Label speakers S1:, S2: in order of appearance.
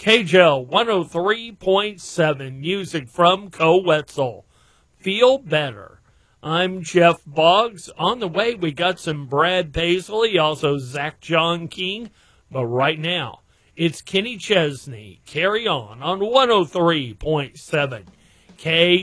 S1: KJL 103.7, music from Co-Wetzel. Feel better. I'm Jeff Boggs. On the way, we got some Brad Paisley, also Zach John King. But right now, it's Kenny Chesney. Carry on 103.7 K.